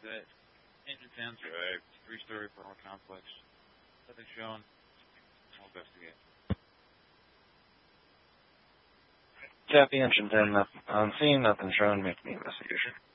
that Engine 10's arrived. 3-story apartment complex. Nothing shown. I'll investigate. Copy, Engine 10. I'm seeing nothing shown. Make the investigation.